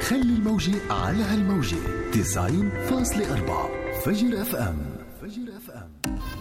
خلي الموجة على هالموجة 90.4 فجر اف ام.